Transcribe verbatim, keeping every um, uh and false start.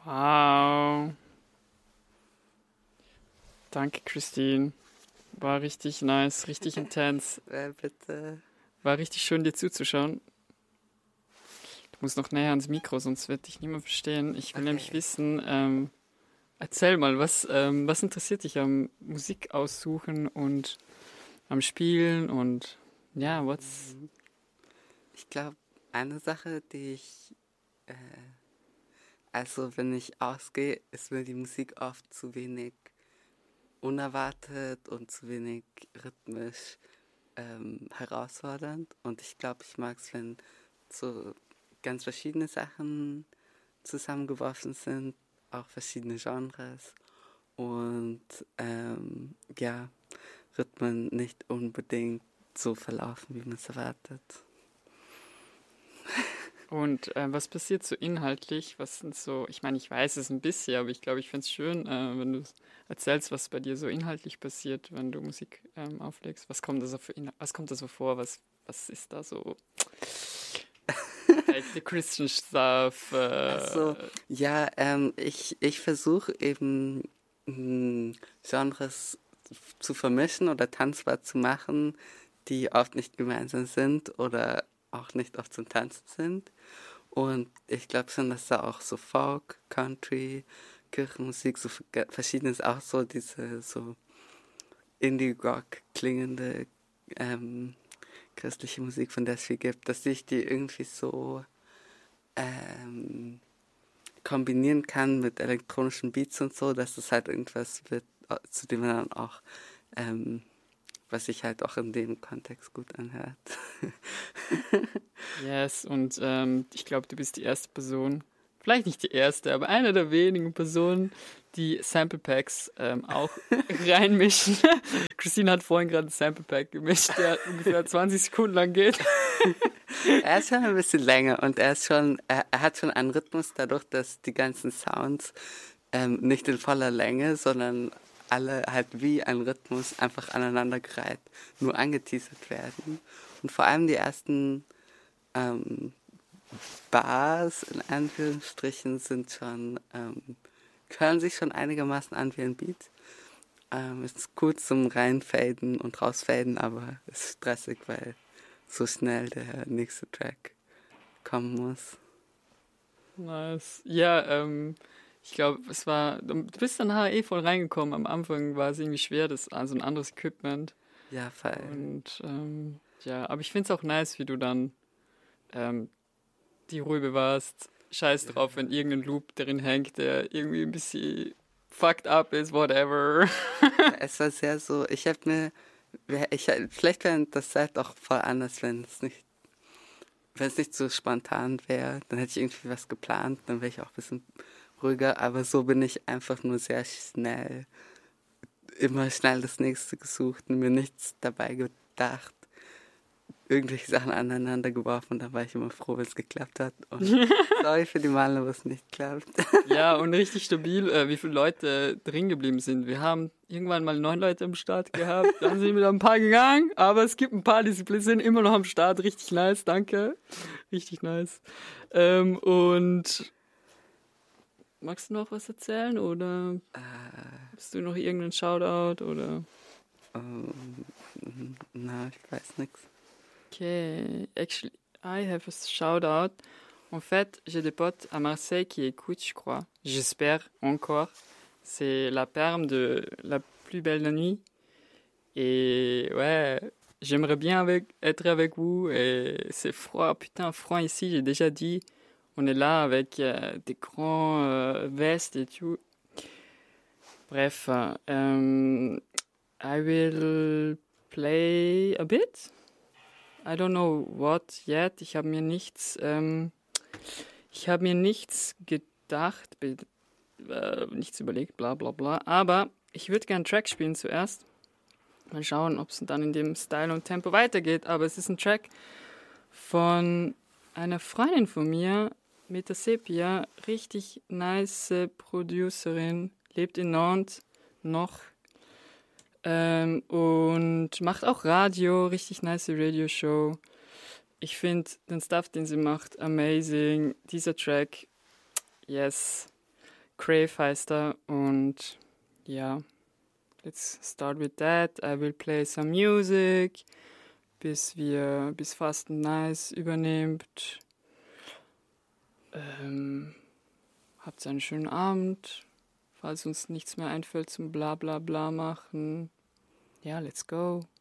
Wow. Danke, Christine. War richtig nice, richtig intens. Äh, bitte. War richtig schön, dir zuzuschauen. Du musst noch näher ans Mikro, sonst wird dich niemand verstehen. Ich will Okay. nämlich wissen, ähm, erzähl mal, was, ähm, was interessiert dich am Musik aussuchen und am Spielen und ja, what's... Ich glaube, eine Sache, die ich, äh, also wenn ich ausgehe, ist mir die Musik oft zu wenig unerwartet und zu wenig rhythmisch ähm, herausfordernd. Und ich glaube, ich mag es, wenn so ganz verschiedene Sachen zusammengeworfen sind, auch verschiedene Genres und ähm, ja, Rhythmen nicht unbedingt so verlaufen, wie man es erwartet. Und äh, was passiert so inhaltlich? Was sind so, ich meine, ich weiß es ein bisschen, aber ich glaube, ich finde es schön, äh, wenn du erzählst, was bei dir so inhaltlich passiert, wenn du Musik ähm, auflegst. Was kommt da so für Inhal- was kommt da so vor? Was, was ist da so? Like the Christian stuff. Äh, Also, ja, ähm, ich, ich versuche eben mh, Genres zu vermischen oder tanzbar zu machen, die oft nicht gemeinsam sind oder auch nicht oft zum Tanzen sind. Und ich glaube schon, dass da auch so Folk, Country, Kirchenmusik, so v- verschiedenes, auch so diese so Indie-Rock klingende ähm, christliche Musik, von der es viel gibt, dass ich die irgendwie so ähm, kombinieren kann mit elektronischen Beats und so, dass es halt irgendwas wird, äh, zu dem man dann auch, ähm, was sich halt auch in dem Kontext gut anhört. yes, und ähm, ich glaube, du bist die erste Person, vielleicht nicht die erste, aber eine der wenigen Personen, die Sample Packs ähm, auch reinmischen. Christine hat vorhin gerade ein Sample Pack gemischt, der ungefähr zwanzig Sekunden lang geht. Er ist schon ein bisschen länger und er ist schon, er, er hat schon einen Rhythmus dadurch, dass die ganzen Sounds ähm, nicht in voller Länge, sondern alle halt wie ein Rhythmus einfach aneinandergereiht, nur angeteasert werden. Und vor allem die ersten ähm, Bars in Anführungsstrichen sind schon, ähm, hören sich schon einigermaßen an wie ein Beat. Ähm, ist gut zum Reinfaden und Rausfaden, aber ist stressig, weil so schnell der nächste Track kommen muss. Nice. Ja, ähm, ich glaube, es war, du bist dann nachher eh voll reingekommen. Am Anfang war es irgendwie schwer, das, also ein anderes Equipment. Ja, voll. Und ähm, ja, aber ich finde es auch nice, wie du dann ähm, die Ruhe bewahrst. Scheiß drauf, wenn irgendein Loop darin hängt, der irgendwie ein bisschen fucked up ist, whatever. Es war sehr so, ich habe mir, ich, vielleicht wäre das halt auch voll anders, wenn es nicht, wenn es nicht so spontan wäre, dann hätte ich irgendwie was geplant, dann wäre ich auch ein bisschen ruhiger, aber so bin ich einfach nur sehr schnell, immer schnell das nächste gesucht und mir nichts dabei gedacht, irgendwelche Sachen aneinander geworfen und dann war ich immer froh, wenn es geklappt hat. Und sorry für die Male, wo es nicht klappt. Ja, und richtig stabil, äh, wie viele Leute drin geblieben sind. Wir haben irgendwann mal neun Leute am Start gehabt, dann sind wieder ein paar gegangen, aber es gibt ein paar, die sind immer noch am Start. Richtig nice, danke. Richtig nice. Ähm, und magst du noch was erzählen oder Äh, hast du noch irgendeinen Shoutout oder? ähm, na, ich weiß nichts. Ok, actually, I have a shout-out. En fait, j'ai des potes à Marseille qui écoutent, je crois. J'espère encore. C'est la perme de La plus belle la nuit. Et ouais, j'aimerais bien avec, être avec vous. Et c'est froid, putain, froid ici, j'ai déjà dit. On est là avec euh, des grands euh, vestes et tout. Bref, um, I will play a bit. I don't know what yet. Ich habe mir nichts, ähm, ich habe mir nichts gedacht, be- äh, nichts überlegt, bla bla bla. Aber ich würde gerne einen Track spielen zuerst. Mal schauen, ob es dann in dem Style und Tempo weitergeht. Aber es ist ein Track von einer Freundin von mir, Meta Sepia, richtig nice Producerin, lebt in Nantes noch. Ähm, und macht auch Radio, richtig nice Radio-Show. Ich finde den Stuff, den sie macht, amazing. Dieser Track, yes. Crave heißt er und ja, let's start with that. I will play some music, bis wir, bis Fasten Nice übernimmt. Ähm, habt einen schönen Abend. Falls uns nichts mehr einfällt zum Bla bla bla machen. Ja, let's go.